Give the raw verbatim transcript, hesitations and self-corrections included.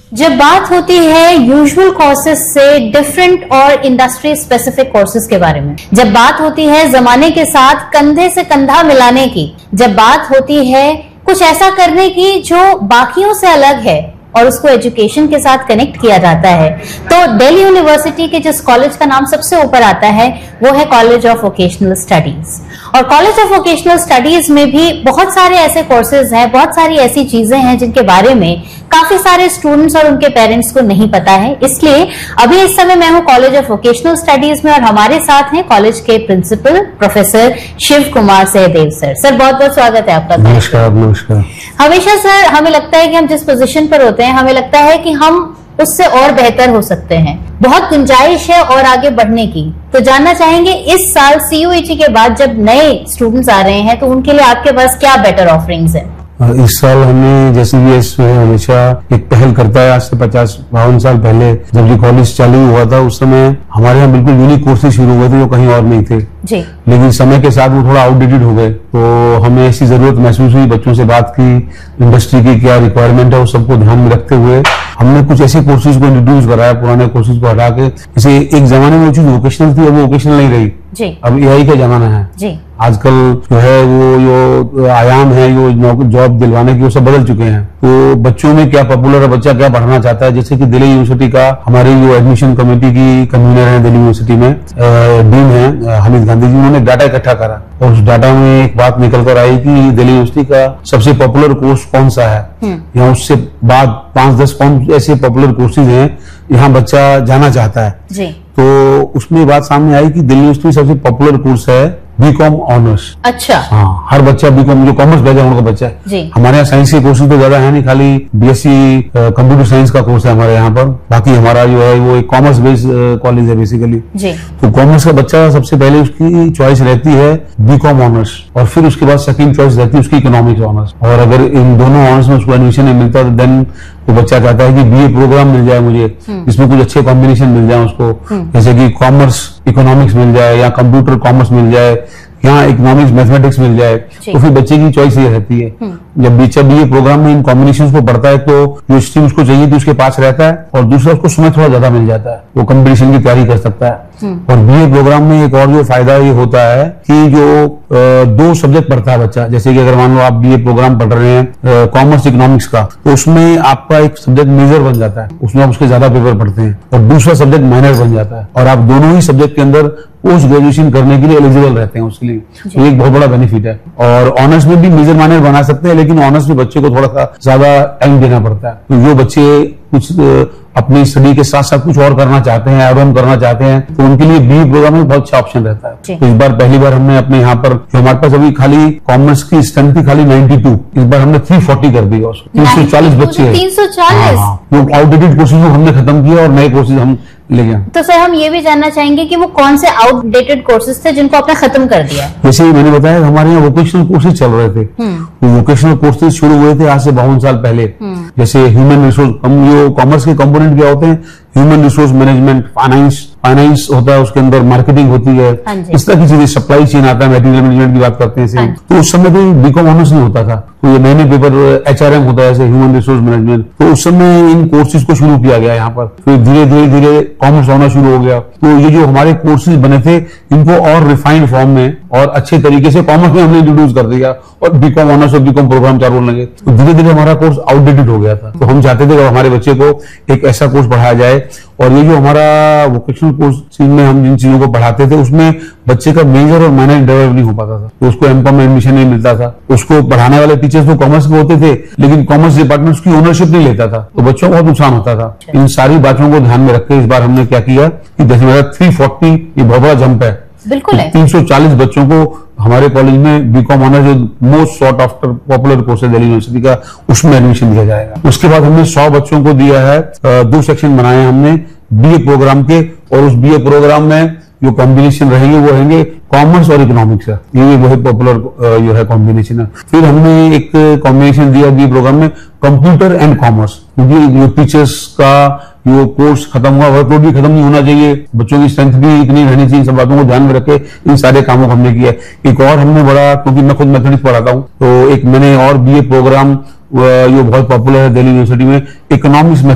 जब बात होती है यूजुअल कोर्सेज से डिफरेंट और इंडस्ट्री स्पेसिफिक कोर्सेज के बारे में, जब बात होती है जमाने के साथ कंधे से कंधा मिलाने की, जब बात होती है कुछ ऐसा करने की जो बाकियों से अलग है और उसको एजुकेशन के साथ कनेक्ट किया जाता है, तो दिल्ली यूनिवर्सिटी के जिस कॉलेज का नाम सबसे ऊपर आता है वो है कॉलेज ऑफ वोकेशनल स्टडीज। और कॉलेज ऑफ वोकेशनल स्टडीज में भी बहुत सारे ऐसे कोर्सेज हैं, बहुत सारी ऐसी चीजें हैं जिनके बारे में काफी सारे स्टूडेंट्स और उनके पेरेंट्स को नहीं पता है। इसलिए अभी इस समय मैं हूं कॉलेज ऑफ वोकेशनल स्टडीज में और हमारे साथ हैं कॉलेज के principal professor Shiv Kumar Sahdev sir. Sir बहुत बहुत स्वागत है आपका। नमस्कार। नमस्कार। हमेशा सर हमें लगता है कि हम जिस पोजीशन पर होते हैं हमें लगता है कि हम उससे और बेहतर हो सकते हैं, बहुत गुंजाइश है और आगे बढ़ने की। तो जानना चाहेंगे इस साल सीयूईटी के बाद जब नए स्टूडेंट्स आ रहे हैं तो उनके लिए आपके पास क्या बेटर ऑफरिंग्स हैं? इस साल हमने जैसे भी एस हमेशा एक पहल करता है। आज से पचास बावन साल पहले जब ये कॉलेज चालू हुआ था उस समय हमारे यहाँ बिल्कुल यूनिक कोर्सेज शुरू हुए थे जो कहीं और नहीं थे जी। लेकिन समय के साथ वो थोड़ा आउटडेटेड हो गए, तो हमें ऐसी जरूरत महसूस हुई, बच्चों से बात की, इंडस्ट्री की क्या रिक्वायरमेंट है उस सबको ध्यान में रखते हुए हमने कुछ ऐसे कोर्सेज को इंट्रोड्यूस कराया, पुराने कोर्सेज को हटा के। जैसे एक जमाने में वो चीज वोकेशनल थी, अब वो वोकेशनल नहीं रही जी। अब एआई का जमाना है जी। आजकल जो है वो जो आयाम है जो जॉब दिलवाने की वो सब बदल चुके हैं। तो बच्चों में क्या पॉपुलर है, बच्चा क्या पढ़ना चाहता है, जैसे कि दिल्ली यूनिवर्सिटी का हमारी जो एडमिशन कमेटी की कन्वीनर है दिल्ली यूनिवर्सिटी में डीन है हमीद गांधी जी, उन्होंने डाटा इकट्ठा करा और उस डाटा में एक बात निकल कर आई कि दिल्ली यूनिवर्सिटी का सबसे पॉपुलर कोर्स कौन सा है या उससे बाद पांच दस कौन ऐसे पॉपुलर कोर्सेज हैं यहाँ बच्चा जाना चाहता है जी। तो उसमें बात सामने आई कि दिल्ली यूनिवर्सिटी सबसे पॉपुलर कोर्स है बीकॉम ऑनर्स। अच्छा। हाँ, हर बच्चा बीकॉम जो कॉमर्स बैकग्राउंड का बच्चा है जी। हमारे यहाँ साइंस के कोर्सेज तो ज्यादा है नहीं, खाली बीएससी कंप्यूटर साइंस का कोर्स है हमारे यहाँ पर। बाकी हमारा जो है वो एक कॉमर्स बेस्ड कॉलेज है बेसिकली जी। तो कॉमर्स का बच्चा सबसे पहले उसकी चॉइस रहती है बीकॉम ऑनर्स और फिर उसके बाद सेकंड चॉइस रहती है उसकी इकोनॉमिक्स ऑनर्स। और अगर इन दोनों ऑनर्स में उसको एडमिशन नहीं मिलता तो देन वो बच्चा चाहता है कि बीए प्रोग्राम मिल जाए मुझे, जिसमें कुछ अच्छे कॉम्बिनेशन मिल जाए उसको, जैसे कि कॉमर्स इकोनॉमिक्स मिल जाए या कंप्यूटर कॉमर्स मिल जाए या इकोनॉमिक्स मैथमेटिक्स मिल जाए, तो फिर बच्चे की चॉइस ये रहती है। जब बच्चा बीए प्रोग्राम में इन कॉम्बिनेशन को पढ़ता है तो जो स्ट्रीम उसको चाहिए थी उसके पास रहता है और दूसरा उसको समय थोड़ा ज्यादा मिल जाता है, वो कॉम्पिटिशन की तैयारी कर सकता है। और बीए प्रोग्राम में एक और जो फायदा ये होता है कि जो आ, दो सब्जेक्ट पढ़ता है बच्चा, जैसे कि अगर मान लो आप बीए प्रोग्राम पढ़ रहे हैं कॉमर्स इकोनॉमिक्स का, तो उसमें आपका एक सब्जेक्ट मेजर बन जाता है, उसमें आप उसके ज्यादा पेपर पढ़ते हैं और दूसरा सब्जेक्ट माइनर बन जाता है और आप दोनों ही सब्जेक्ट के अंदर पोस्ट ग्रेजुएशन करने के लिए एलिजिबल रहते हैं उसके लिए। तो एक बहुत बड़ा बेनिफिट है। और ऑनर्स में भी मेजर माइनर बना सकते हैं लेकिन ऑनर्स में बच्चे को थोड़ा सा ज्यादा टाइम देना पड़ता है। तो जो बच्चे कुछ अपनी स्टडी के साथ साथ कुछ और करना चाहते हैं, एड ऑन करना चाहते हैं, तो उनके लिए बीए प्रोग्राम में बहुत अच्छा ऑप्शन रहता है। तो इस बार पहली बार हमने अपने यहाँ पर जो हमारे पास अभी खाली कॉमर्स की स्ट्रेंथ थी खाली बानवे, इस बार हमने तीन सौ चालीस कर दिया उसको। तीन सौ चालीस बच्चे हैं। तीन सौ चालीस जो आउटडेटेड कोर्सेज हमने खत्म किया और नए कोर्सेज हम ले गए। तो सर हम ये भी जानना चाहेंगे कि वो कौन से आउटडेटेड कोर्सेज थे जिनको आपने खत्म कर दिया? जैसे मैंने बताया हमारे यहाँ वोकेशनल कोर्सेज चल रहे थे, वो वोकेशनल कोर्सेज शुरू हुए थे आज से बावन साल पहले। जैसे ह्यूमन रिसोर्स, जो कॉमर्स के कंपोनेंट क्या होते हैं, human resource management, finance finance होता है, उसके अंदर मार्केटिंग होती है, इस तरह की चीजें, सप्लाई चेन आता है, मटेरियल मैनेजमेंट की बात करते हैं। तो उस समय कोई बीकॉम ऑनर्स नहीं होता था, तो ये नए नए पेपर एचआरएम होता है, जैसे ह्यूमन रिसोर्स मैनेजमेंट, तो उस समय इन कोर्सेज को शुरू किया गया यहाँ पर। फिर धीरे धीरे धीरे कॉमर्स होना शुरू हो गया। तो ये जो हमारे कोर्सेज बने थे इनको और रिफाइंड फॉर्म में और अच्छे तरीके से कॉमर्स में हमने इंट्रोड्यूस कर दिया और बीकॉम ऑनर्स और बीकॉम प्रोग्राम चालू होने लगे। तो धीरे धीरे हमारा कोर्स आउटडेटेड हो गया था। तो हम चाहते थे कि हमारे बच्चे को एक ऐसा कोर्स पढ़ाया जाए और ये जो हमारा वोकेशनल कोर्स में हम जिन चीजों को पढ़ाते थे उसमें बच्चे का मेजर और माइनर डेवलप नहीं हो पाता था, तो उसको एमकॉम में एडमिशन नहीं मिलता था। उसको पढ़ाने वाले टीचर्स तो कॉमर्स के होते थे लेकिन कॉमर्स डिपार्टमेंट उसकी ओनरशिप नहीं लेता था, तो बच्चों को बहुत नुकसान होता था। इन सारी बातों को ध्यान में रख के इस बार हमने क्या किया कि जैसे मेरा तीन सौ चालीस ये बहुत बड़ा जंप है, बिल्कुल तीन सौ चालीस बच्चों को हमारे कॉलेज में बीकॉम ऑनर्स जो most sought after popular course है दिल्ली यूनिवर्सिटी का, उसमें एडमिशन दिया जाएगा। उसके बाद हमने सौ बच्चों को दिया है, दो सेक्शन बनाए हमने बीए प्रोग्राम के, और उस बीए प्रोग्राम में जो कॉम्बिनेशन रहेंगे वो रहेंगे कॉमर्स और इकोनॉमिक्स है, ये बहुत पॉपुलर जो है कॉम्बिनेशन है। फिर हमने एक कॉम्बिनेशन दिया बीए प्रोग्राम में कंप्यूटर एंड कॉमर्स, क्योंकि जो टीचर्स का जो कोर्स खत्म हुआ वर्कलोड भी खत्म नहीं होना चाहिए, बच्चों की स्ट्रेंथ भी इतनी रहनी चाहिए, सब बातों को ध्यान में रखे इन सारे कामों को हमने किया। एक और हमने बड़ा, क्योंकि मैं खुद मैथमेटिक्स पढ़ाता हूँ, तो एक मैंने और बीए प्रोग्राम जो बहुत पॉपुलर है दिल्ली यूनिवर्सिटी में, इकोनॉमिक्स